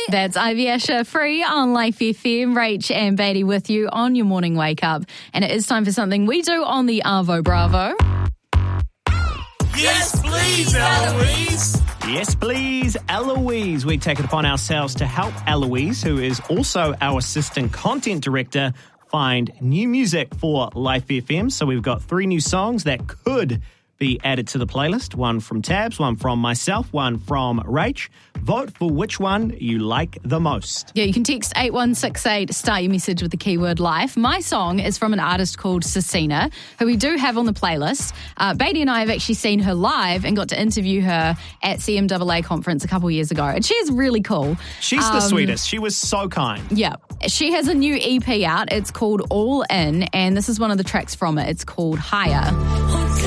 That's Ivy Asher free on Life FM. Rach and Beatty with you on your morning wake up. And it is time for something we do on the Arvo Bravo. Yes, please, Eloise. Yes, please, Eloise. We take it upon ourselves to help Eloise, who is also our assistant content director, find new music for Life FM. So we've got 3 new songs that could be added to the playlist. One from Tabs, one from myself, one from Rach. Vote for which one you like the most. Yeah, you can text 8168, start your message with the keyword life. My song is from an artist called Cecina, who we do have on the playlist. Beatty and I have actually seen her live and got to interview her at CMAA conference a couple years ago. And she is really cool. She's the sweetest. She was so kind. Yeah. She has a new EP out. It's called All In, and this is one of the tracks from it. It's called Higher.